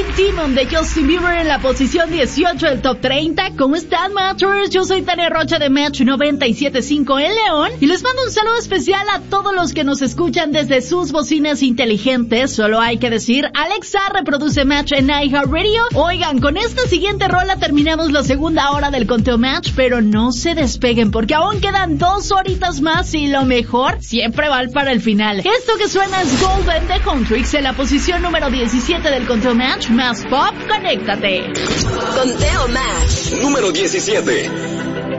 Demon de Justin Bieber en la posición 18 del Top 30. ¿Cómo están, Matchers? Yo soy Tania Rocha de Match 97.5 en León y les mando un saludo especial a todos los que nos escuchan desde sus bocinas inteligentes. Solo hay que decir, Alexa, reproduce Match en iHeartRadio. Oigan, con esta siguiente rola terminamos la segunda hora del conteo Match, pero no se despeguen porque aún quedan 2 horitas más y lo mejor siempre va para el final. Esto que suena es Golden de Contrix en la posición número 17 del conteo Match. Más pop, conéctate. Conteo Match número 17.